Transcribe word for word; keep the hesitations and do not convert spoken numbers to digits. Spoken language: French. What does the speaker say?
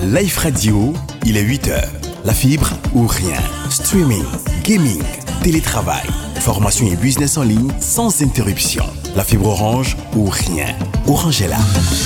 Life Radio, il est huit heures. La fibre ou rien. Streaming, gaming, télétravail, formation et business en ligne sans interruption. La fibre Orange ou rien. Orange est là.